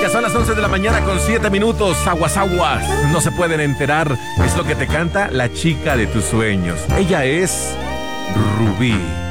Son las 11 de la mañana con 7 minutos. Aguas, aguas. No se pueden enterar. Es lo que te canta la chica de tus sueños. Ella es Rubí.